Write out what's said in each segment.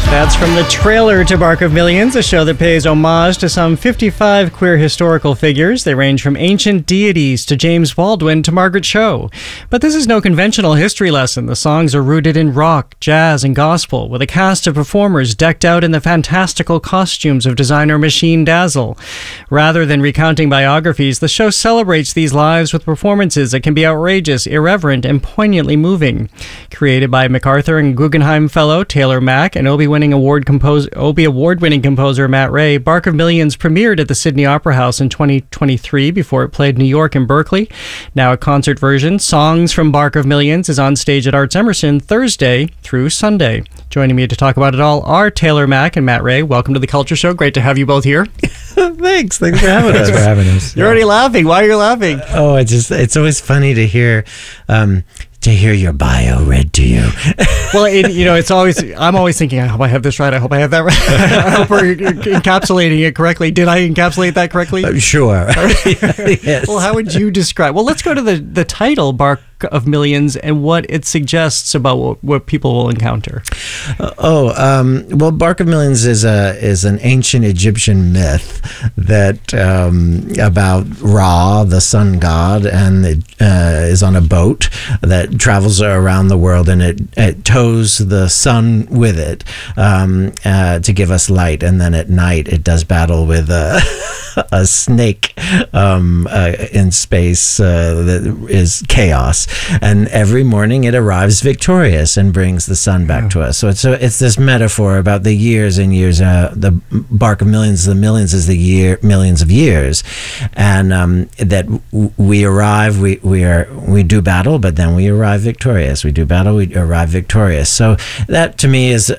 That's from the trailer to Bark of Millions, a show that pays homage to some 55 queer historical figures. They range from ancient deities to James Baldwin to Margaret Cho. But this is no conventional history lesson. The songs are rooted in rock, jazz, and gospel, with a cast of performers decked out in the fantastical costumes of designer Machine Dazzle. Rather than recounting biographies, the show celebrates these lives with performances that can be outrageous, irreverent, and poignantly moving. Created by MacArthur and Guggenheim Fellow Taylor Mack and Obie Award-winning composer Matt Ray, Bark of Millions premiered at the Sydney Opera House in 2023 before it played New York and Berkeley. Now a concert version, Songs from Bark of Millions, is on stage at Arts Emerson Thursday through Sunday. Joining me to talk about it all are Taylor Mack and Matt Ray. Welcome to The Culture Show. Great to have you both here. Thanks for having us. You're already laughing. Why are you laughing? Oh, it's always funny to hear your bio read to you. Well, I'm always thinking, I hope I have this right. I hope I have that right. I hope we're encapsulating it correctly. Did I encapsulate that correctly? Sure. Yes. Well, how would you describe? Well, let's go to the title, Bark of Millions, and what it suggests about what people will encounter. Well, Bark of Millions is an ancient Egyptian myth that about Ra, the sun god, and it is on a boat that travels around the world, and it tows the sun with it to give us light, and then at night it does battle with a snake in space that is chaos, and every morning it arrives victorious and brings the sun back to us. So it's this metaphor about the years and years. The Bark of Millions, the millions is the millions of years, and that we arrive, we do battle, but then we arrive victorious. We do battle, we arrive victorious. So that to me is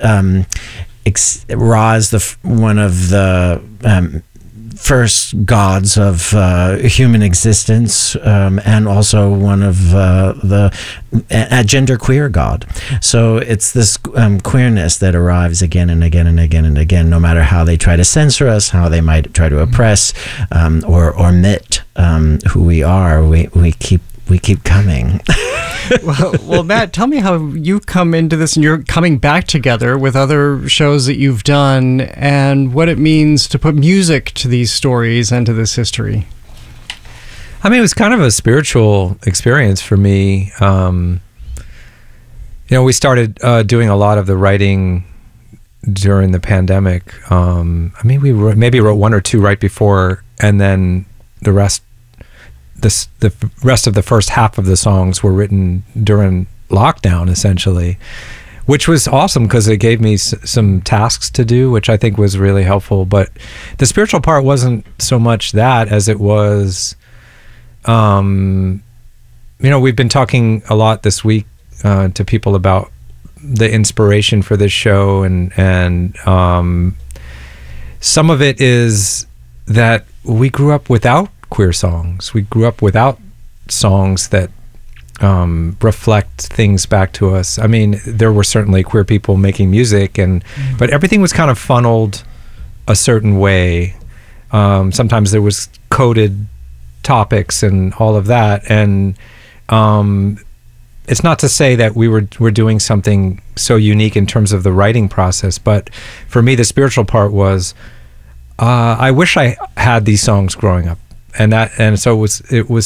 Ra is one of the first gods of human existence, and also one of a genderqueer god. So it's this queerness that arrives again and again and again and again, no matter how they try to censor us, how they might try to oppress or omit who we are. We keep coming. Well, Matt, tell me how you come into this, and you're coming back together with other shows that you've done, and what it means to put music to these stories and to this history. I mean, it was kind of a spiritual experience for me. We started doing a lot of the writing during the pandemic. We maybe wrote one or two right before, and then the rest of the first half of the songs were written during lockdown, essentially, which was awesome because it gave me some tasks to do, which I think was really helpful. But the spiritual part wasn't so much that as it was, we've been talking a lot this week to people about the inspiration for this show, and some of it is that we grew up without queer songs. We grew up without songs that reflect things back to us. I mean, there were certainly queer people making music, but everything was kind of funneled a certain way. Sometimes there was coded topics and all of that, and it's not to say that we're doing something so unique in terms of the writing process, but for me, the spiritual part was I wish I had these songs growing up. And so it was